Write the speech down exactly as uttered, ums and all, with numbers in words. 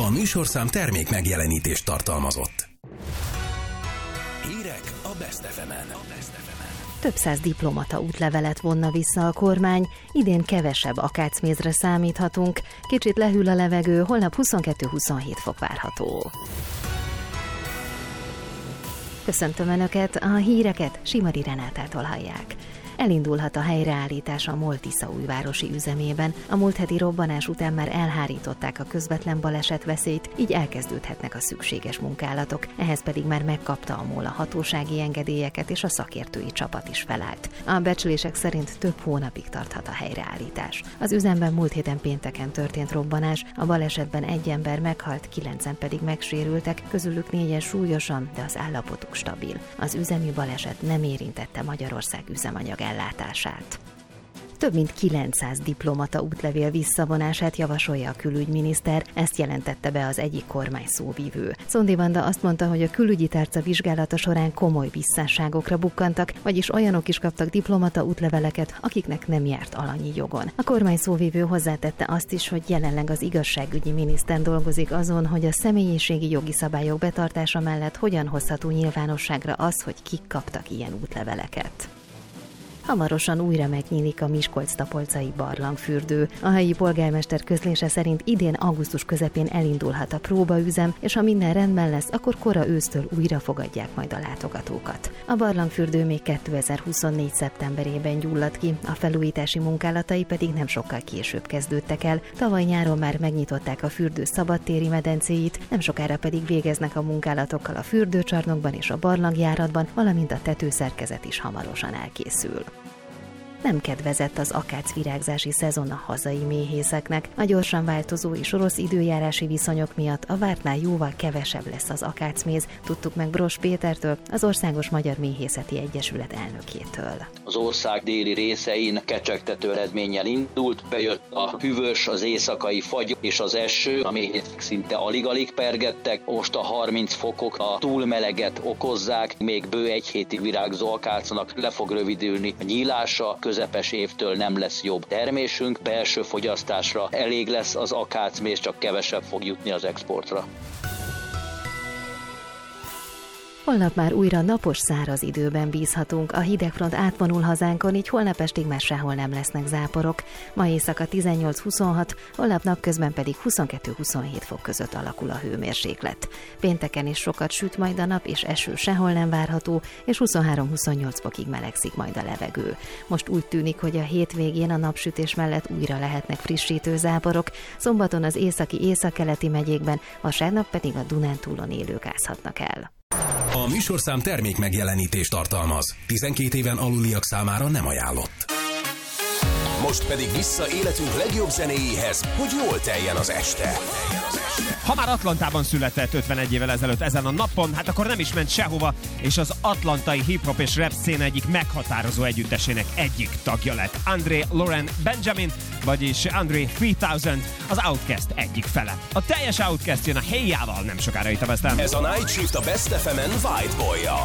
A műsorszám termék megjelenítést tartalmazott. Hírek a Best ef emen. Több száz diplomata útlevelet vonna vissza a kormány, idén kevesebb akácmézre számíthatunk, kicsit lehűl a levegő, holnap huszonkettő-huszonhét fok várható. Köszöntöm Önöket, a híreket Simari Renátától hallják. Elindulhat a helyreállítás a MOL-Tiszaújvárosi üzemében. A múlt heti robbanás után már elhárították a közvetlen balesetveszélyt, így elkezdődhetnek a szükséges munkálatok. Ehhez pedig már megkapta a MOL a hatósági engedélyeket, és a szakértői csapat is felállt. A becslések szerint több hónapig tarthat a helyreállítás. Az üzemben múlt héten pénteken történt robbanás, a balesetben egy ember meghalt, kilencen pedig megsérültek, közülük négyen súlyosan, de az állapotuk stabil. Az üzemi baleset nem érintette Magyarország üzemanyag ellátását. Több mint kilencszáz diplomata útlevél visszavonását javasolja a külügyminiszter, ezt jelentette be az egyik kormány szóvivő. Szondi Vanda azt mondta, hogy a külügyi tárca vizsgálata során komoly visszásságokra bukkantak, vagyis olyanok is kaptak diplomata útleveleket, akiknek nem járt alanyi jogon. A kormány szóvivő hozzátette azt is, hogy jelenleg az igazságügyi miniszter dolgozik azon, hogy a személyiségi jogi szabályok betartása mellett hogyan hozható nyilvánosságra az, hogy kik kaptak ilyen útleveleket. Hamarosan újra megnyílik a Miskolc-Tapolcai barlangfürdő. A helyi polgármester közlése szerint idén augusztus közepén elindulhat a próbaüzem, és ha minden rendben lesz, akkor kora ősztől újra fogadják majd a látogatókat. A barlangfürdő még kétezer-huszonnégy szeptemberében gyulladt ki, a felújítási munkálatai pedig nem sokkal később kezdődtek el. Tavaly nyáron már megnyitották a fürdő szabadtéri medencéit, nem sokára pedig végeznek a munkálatokkal a fürdőcsarnokban és a barlangjáratban, valamint a tetőszerkezet is hamarosan elkészül. Nem kedvezett az akácvirágzási szezon a hazai méhészeknek. A gyorsan változó és rossz időjárási viszonyok miatt a vártnál jóval kevesebb lesz az akácméz, tudtuk meg Bross Pétertől, az Országos Magyar Méhészeti Egyesület elnökétől. Az ország déli részein kecsegtető eredménnyel indult, bejött a hűvös, az éjszakai fagy és az eső, a méhészek szinte alig-alig pergettek, most a harminc fokok a túlmeleget okozzák, még bő egy hétig virágzó akácnak le fog rövidülni a nyílása, közepes évtől nem lesz jobb termésünk, belső fogyasztásra elég lesz az akácméz, csak kevesebb fog jutni az exportra. Holnap már újra napos, száraz időben bízhatunk. A hidegfront átvonul hazánkon, így holnap estig már sehol nem lesznek záporok. Ma éjszaka tizennyolc-huszonhat, holnap napközben pedig huszonkettő-huszonhét fok között alakul a hőmérséklet. Pénteken is sokat süt majd a nap, és eső sehol nem várható, és huszonhárom-huszonnyolc fokig melegszik majd a levegő. Most úgy tűnik, hogy a hétvégén a napsütés mellett újra lehetnek frissítő záporok, szombaton az északi északkeleti megyékben, vasárnap pedig a Dunántúlon élők ázhatnak el. A műsorszám termék megjelenítést tartalmaz. tizenkét éven aluliak számára nem ajánlott. Most pedig vissza életünk legjobb zenéjéhez, hogy jól teljen az este. Ha már Atlantában született ötvenegy évvel ezelőtt ezen a napon, hát akkor nem is ment sehova, és az atlantai hip-hop és rap széna egyik meghatározó együttesének egyik tagja lett. Andre Lauren Benjamin, vagyis Andre háromezer, az Outkast egyik fele. A teljes Outkast jön a Hey Ya-val nem sokára itt a Best Em. Ez a Night Shift a Best ef emen White Boy-jal.